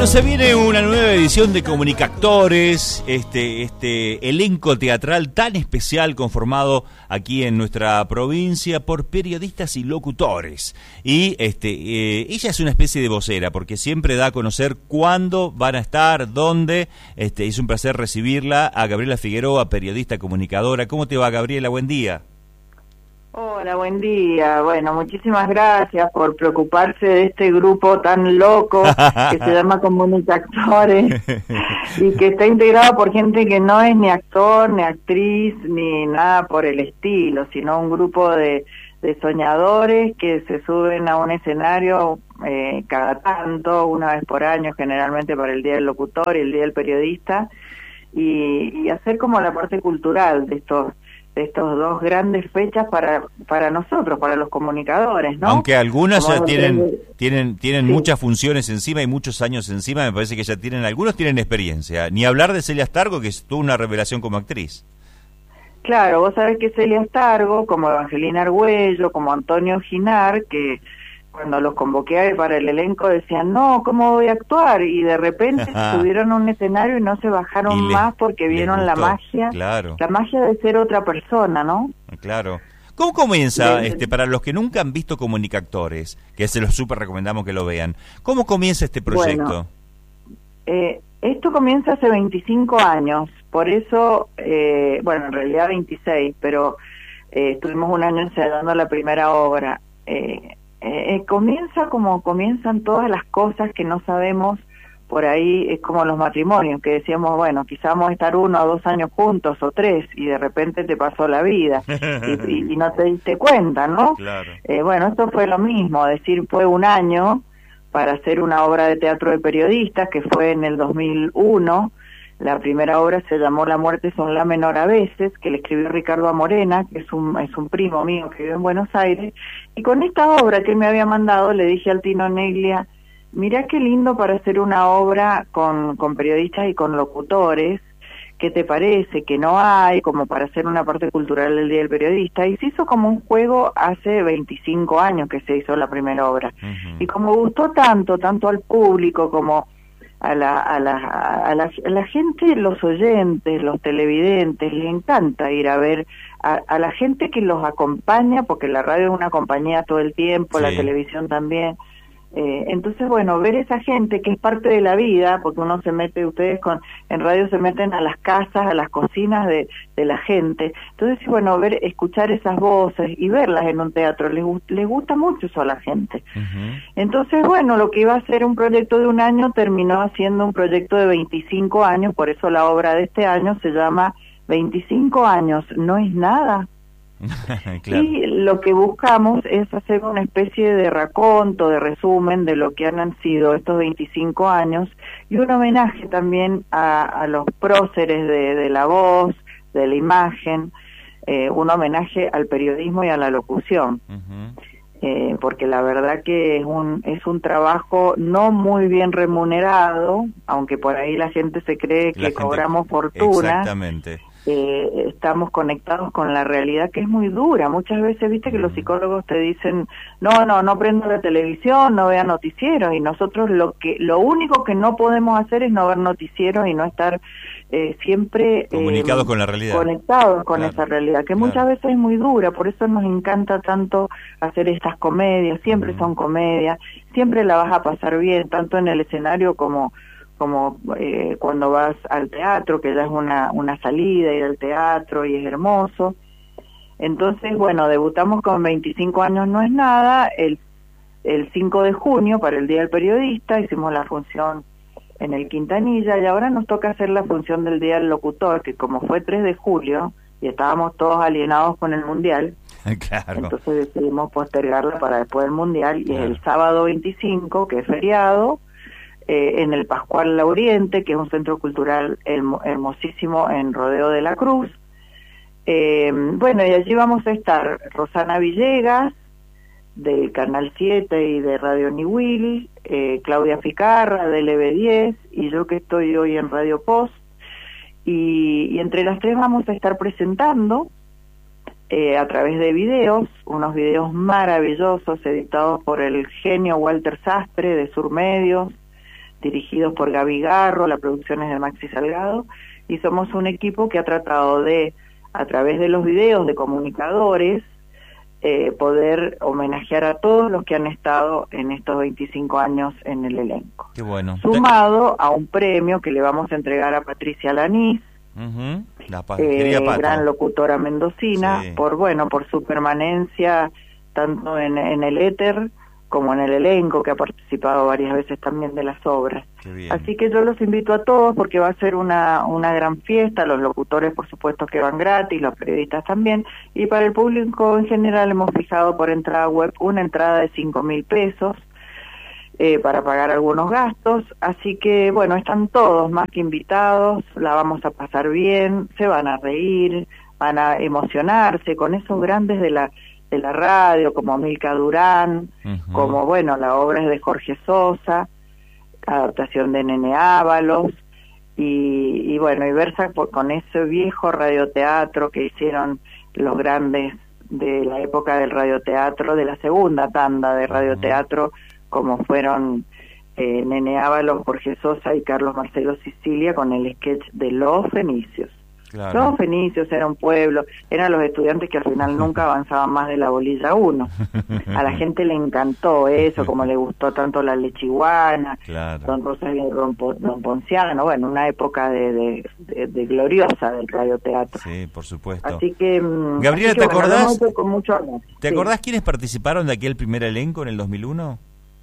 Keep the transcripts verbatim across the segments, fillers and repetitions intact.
Bueno, se viene una nueva edición de Comunicactores, este, este elenco teatral tan especial conformado aquí en nuestra provincia por periodistas y locutores. Y este, eh, ella es una especie de vocera porque siempre da a conocer cuándo van a estar, dónde. Este, es un placer recibirla a Gabriela Figueroa, periodista comunicadora. ¿Cómo te va, Gabriela? Buen día. Hola, buen día. Bueno, muchísimas gracias por preocuparse de este grupo tan loco que se llama Comunicactores y que está integrado por gente que no es ni actor, ni actriz, ni nada por el estilo, sino un grupo de, de soñadores que se suben a un escenario eh, cada tanto, una vez por año, generalmente para el Día del Locutor y el Día del Periodista, y, y hacer como la parte cultural de estos de estos dos grandes fechas para para nosotros, para los comunicadores, ¿no? Aunque algunas como ya tienen de... tienen tienen sí. muchas funciones encima y muchos años encima, me parece que ya tienen, algunos tienen experiencia. Ni hablar de Celia Stargo, que es toda una revelación como actriz. Claro, vos sabés que Celia Stargo, como Evangelina Argüello, como Antonio Ginar, que cuando los convoqué para el elenco decían, no, ¿cómo voy a actuar? Y de repente se subieron a un escenario y no se bajaron Y les, más porque vieron la magia, claro. la magia de ser otra persona, ¿no? Claro. ¿Cómo comienza, Bien. este, para los que nunca han visto Comunicactores, que se los súper recomendamos que lo vean, cómo comienza este proyecto? Bueno, eh, esto comienza hace veinticinco años, por eso, eh, bueno, en realidad veintiséis, pero eh, estuvimos un año ensayando la primera obra. Eh, Eh, comienza como comienzan todas las cosas que no sabemos por ahí, es como los matrimonios, que decíamos, bueno, quizá vamos a estar uno o dos años juntos o tres, y de repente te pasó la vida, y, y, y no te diste cuenta, ¿no? Claro. Eh, bueno, esto fue lo mismo, decir, fue un año para hacer una obra de teatro de periodistas, que fue en el dos mil uno, la primera obra se llamó La muerte son la menor a veces, que le escribió Ricardo Amorena, que es un es un primo mío que vive en Buenos Aires, y con esta obra que él me había mandado le dije al Tino Neglia, mirá qué lindo para hacer una obra con, con periodistas y con locutores, ¿qué te parece? Que no hay, como para hacer una parte cultural del Día del Periodista, y se hizo como un juego hace veinticinco años que se hizo la primera obra, uh-huh. Y como gustó tanto, tanto al público como A la, a, la, a, la, a la gente, los oyentes, los televidentes, les encanta ir a ver a, a la gente que los acompaña, porque la radio es una compañía todo el tiempo, sí. La televisión también. Eh, entonces, bueno, ver esa gente que es parte de la vida, porque uno se mete, ustedes con en radio se meten a las casas, a las cocinas de, de la gente. Entonces, bueno, ver, escuchar esas voces y verlas en un teatro, les, les gusta mucho eso a la gente. Uh-huh. Entonces, bueno, lo que iba a ser un proyecto de un año terminó haciendo un proyecto de veinticinco años, por eso la obra de este año se llama veinticinco años, no es nada. Claro. Y lo que buscamos es hacer una especie de raconto, de resumen de lo que han sido estos veinticinco años y un homenaje también a, a los próceres de, de la voz, de la imagen, eh, un homenaje al periodismo y a la locución. Uh-huh. eh, porque la verdad que es un, es un trabajo no muy bien remunerado, aunque por ahí la gente se cree que gente... cobramos fortuna. Exactamente. Eh, estamos conectados con la realidad que es muy dura. Muchas veces viste que los psicólogos te dicen no, no, no prendo la televisión, no vea noticieros, y nosotros lo que lo único que no podemos hacer es no ver noticieros y no estar eh, siempre comunicados eh, con la realidad, conectados con claro, esa realidad que claro. Muchas veces es muy dura, por eso nos encanta tanto hacer estas comedias, siempre uh-huh. son comedias, siempre la vas a pasar bien, tanto en el escenario como como eh, cuando vas al teatro, que ya es una, una salida, ir al teatro y es hermoso. Entonces, bueno, debutamos con veinticinco años, no es nada, el, el cinco de junio para el Día del Periodista, hicimos la función en el Quintanilla, y ahora nos toca hacer la función del Día del Locutor, que como fue tres de julio, y estábamos todos alienados con el Mundial, claro. Entonces decidimos postergarla para después del Mundial, y claro. es el sábado veinticinco, que es feriado, Eh, en el Pascual Lauriente, que es un centro cultural hermo, hermosísimo en Rodeo de la Cruz. Eh, bueno, y allí vamos a estar Rosana Villegas, del Canal siete y de Radio Niwil, eh, Claudia Ficarra, del E B diez, y yo que estoy hoy en Radio Post. Y, y entre las tres vamos a estar presentando eh, a través de videos, unos videos maravillosos editados por el genio Walter Sastre de Sur Medios, dirigidos por Gaby Garro, la producción es de Maxi Salgado, y somos un equipo que ha tratado de, a través de los videos de comunicadores, eh, poder homenajear a todos los que han estado en estos veinticinco años en el elenco. Qué bueno. Sumado a un premio que le vamos a entregar a Patricia Lanís, uh-huh. la pa- eh, gran locutora mendocina, sí. por bueno, por su permanencia tanto en, en el éter como en el elenco, que ha participado varias veces también de las obras. Así que yo los invito a todos porque va a ser una, una gran fiesta, los locutores por supuesto que van gratis, los periodistas también, y para el público en general hemos fijado por entrada web una entrada de cinco mil pesos eh, para pagar algunos gastos, así que bueno, están todos más que invitados, la vamos a pasar bien, se van a reír, van a emocionarse con esos grandes de la de la radio, como Milka Durán, uh-huh. como, bueno, la obra es de Jorge Sosa, adaptación de Nene Ábalos, y, y bueno, y versa por, con ese viejo radioteatro que hicieron los grandes de la época del radioteatro, de la segunda tanda de radioteatro, uh-huh. como fueron eh, Nene Ábalos, Jorge Sosa y Carlos Marcelo Sicilia, con el sketch de Los Fenicios. Claro. Los Fenicios era un pueblo, eran los estudiantes que al final nunca avanzaban más de la bolilla uno. A la gente le encantó eso, como le gustó tanto la lechiguana, claro. Don Rosario Don Ponciano, bueno, una época de, de, de, de gloriosa del radioteatro. Sí, por supuesto. Así que, Gabriela, así que, ¿te bueno, acordás? Con mucho amor. ¿Te sí. acordás quiénes participaron de aquel primer elenco en el dos mil uno?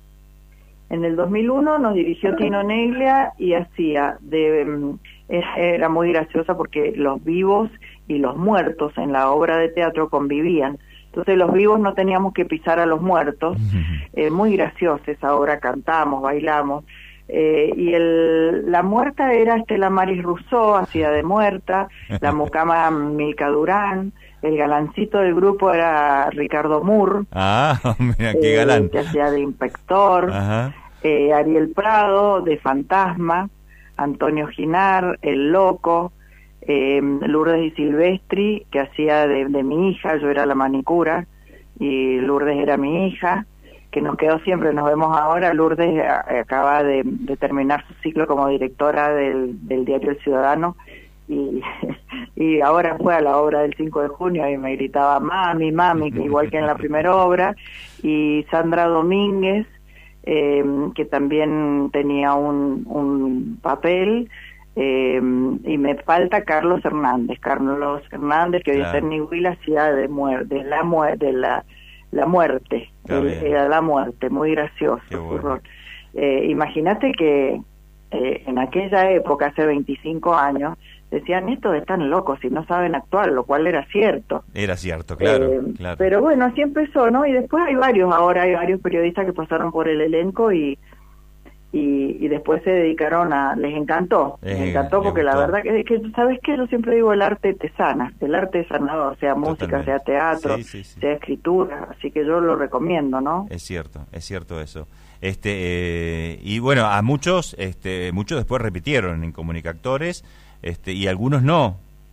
En el dos mil uno nos dirigió Tino Neglia y hacía de... era muy graciosa porque los vivos y los muertos en la obra de teatro convivían. Entonces los vivos no teníamos que pisar a los muertos. Eh, muy graciosa esa obra, cantamos, bailamos. Eh, y el, la muerta era Estela Maris Rousseau, hacía de muerta, la mucama Milka Durán, el galancito del grupo era Ricardo Moore. Ah, mira, qué galán. Eh, que hacía de inspector. Ajá. Eh, Ariel Prado, de fantasma. Antonio Ginar, el loco, eh, Lourdes y Silvestri, que hacía de, de mi hija, yo era la manicura, y Lourdes era mi hija, que nos quedó siempre, nos vemos ahora. Lourdes acaba de, de terminar su ciclo como directora del, del diario El Ciudadano, y, y ahora fue a la obra del cinco de junio y me gritaba mami, mami, igual que en la primera obra, y Sandra Domínguez, Eh, que también tenía un, un papel, eh, y me falta Carlos Hernández, Carlos Hernández que hoy está en Nihuila, hacía de, muer de la muerte, de la, la muerte, el, era la muerte, muy gracioso. Bueno. Eh, Imagínate que eh, en aquella época, hace veinticinco años, decían, estos están locos y no saben actuar, lo cual era cierto. Era cierto, claro, eh, claro. Pero bueno, así empezó, ¿no? Y después hay varios, ahora hay varios periodistas que pasaron por el elenco y y, y después se dedicaron a... Les encantó, eh, les encantó porque la verdad que, que, ¿sabes qué? Yo siempre digo, el arte te sana, el arte es sanador, sea música, totalmente. Sea teatro, sí, sí, sí. sea escritura, así que yo lo recomiendo, ¿no? Es cierto, es cierto eso. Este eh, y bueno, a muchos, este muchos después repitieron en Comunicactores, este y algunos no.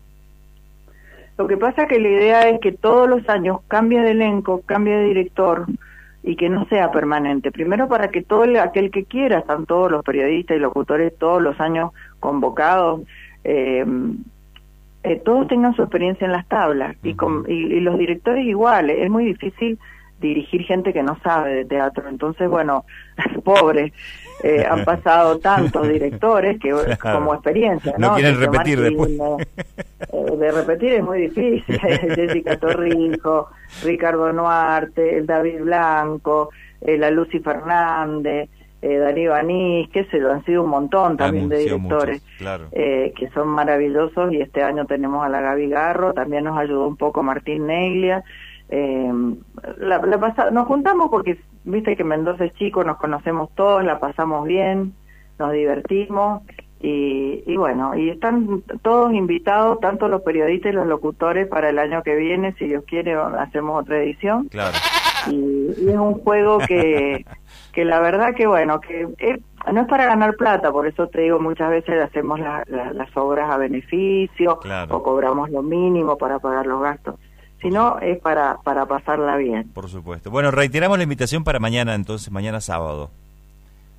Lo que pasa que la idea es que todos los años cambie de elenco, cambie de director y que no sea permanente. Primero para que todo el, aquel que quiera, están todos los periodistas y locutores todos los años convocados, eh, eh, todos tengan su experiencia en las tablas. Uh-huh. y, con, y, y los directores igual, es muy difícil dirigir gente que no sabe de teatro. Entonces, bueno, pobres. Eh, han pasado tantos directores que como experiencia, ¿no? No quieren repetir Martín, después. Eh, de repetir es muy difícil. Jessica Torrijo, Ricardo Nuarte, el David Blanco, eh, la Lucy Fernández, eh, Darío Anís, qué sé yo, han sido un montón también de directores, muchos, claro. eh, que son maravillosos, y este año tenemos a la Gaby Garro, también nos ayudó un poco Martín Neglia. Eh, la, la pasa, nos juntamos porque viste que Mendoza es chico, nos conocemos todos, la pasamos bien, nos divertimos y, y bueno, y están todos invitados, tanto los periodistas y los locutores, para el año que viene, si Dios quiere hacemos otra edición. Claro. Y, y es un juego que que la verdad que bueno, que es, no es para ganar plata, por eso te digo, muchas veces hacemos la, la, las obras a beneficio, claro. o cobramos lo mínimo para pagar los gastos. Si no, es para, para pasarla bien. Por supuesto. Bueno, reiteramos la invitación para mañana, entonces, mañana sábado.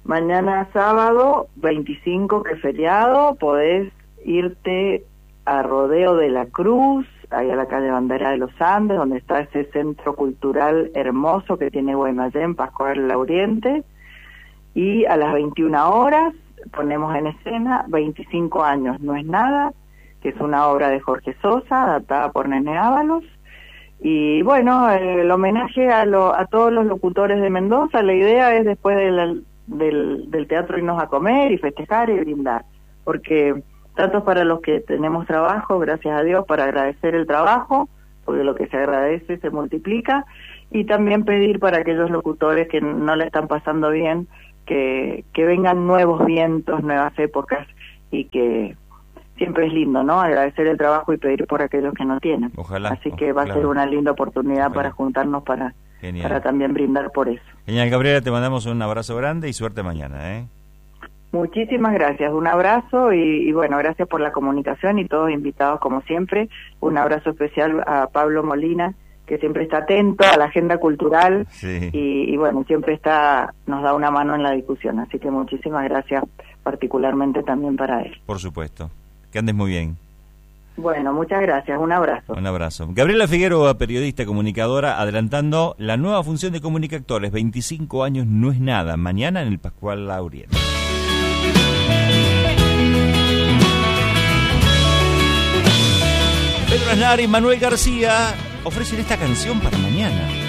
Mañana sábado veinticinco, que es feriado, podés irte a Rodeo de la Cruz, ahí a la calle Bandera de los Andes, donde está ese centro cultural hermoso que tiene Guaymallén, Pascual Lauriente, y a las veintiuna horas ponemos en escena veinticinco años, no es nada, que es una obra de Jorge Sosa, adaptada por Nene Ábalos, y bueno, el homenaje a, lo, a todos los locutores de Mendoza. La idea es después de la, del, del teatro irnos a comer y festejar y brindar, porque tanto para los que tenemos trabajo, gracias a Dios, para agradecer el trabajo, porque lo que se agradece se multiplica, y también pedir para aquellos locutores que no le están pasando bien, que, que vengan nuevos vientos, nuevas épocas, y que siempre es lindo, ¿no? Agradecer el trabajo y pedir por aquellos que no tienen. Ojalá. Así que va claro. a ser una linda oportunidad Ojalá. para juntarnos para, para también brindar por eso. Genial, Gabriela, te mandamos un abrazo grande y suerte mañana, ¿eh? Muchísimas gracias, un abrazo y, y bueno, gracias por la comunicación y todos invitados como siempre. Un abrazo especial a Pablo Molina, que siempre está atento a la agenda cultural sí. y, y bueno, siempre está, nos da una mano en la discusión, así que muchísimas gracias particularmente también para él. Por supuesto, que andes muy bien. Bueno, muchas gracias, un abrazo. Un abrazo. Gabriela Figueroa, periodista, comunicadora, adelantando la nueva función de Comunicactores, veinticinco años no es nada, mañana en el Pascual Lauriente. Pedro Aznar y Manuel García ofrecen esta canción para mañana.